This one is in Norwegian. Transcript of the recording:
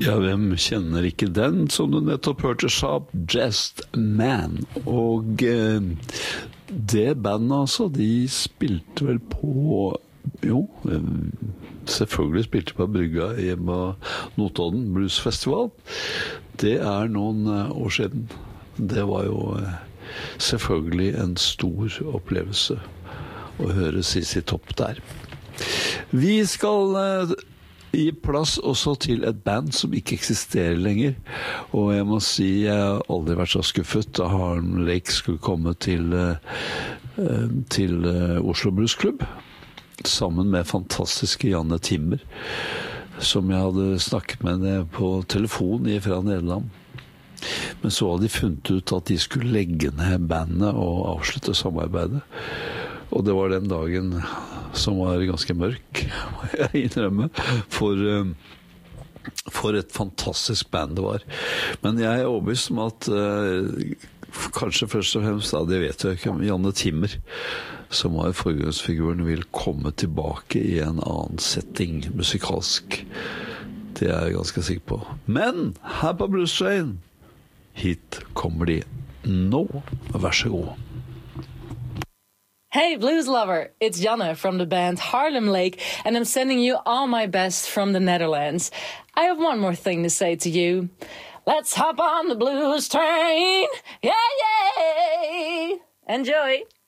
Ja, hvem kjenner ikke den, som du nettopp hørte Sharp Just Man. Og det bandet altså, de spilte vel på, selvfølgelig spilte på Brygga hjemme av Notodden Bluesfestival. Det noen år siden. Det var jo selvfølgelig en stor opplevelse å høre Sissy Topp der. Vi skal gi plass også til et band som ikke eksisterer lenger. Og jeg må si, jeg har aldri vært så skuffet da Harlem Lake skulle komme til Oslo Blues Club, sammen med fantastiske Janne Timmer, som jeg hadde snakket med på telefon fra Nederland. Men så hadde de funnet ut at de skulle legge ned bandet og avslutte samarbeidet. Og det var den dagen som var ganske mørk, må jeg innrømme, for et fantastisk band det var. Men jeg overbevist om at kanskje først og fremst, det vet jeg ikke, Janne Timmer, som var forgrunnsfiguren, vil komme tilbake i en annen setting musikalsk. Det jeg ganske sikker på. Men her på Blues Train, hit kommer de nå. Vær så god. Hey, blues lover, it's Janne from the band Harlem Lake, and I'm sending you all my best from the Netherlands. I have one more thing to say to you. Let's hop on the blues train. Yeah, yeah. Enjoy.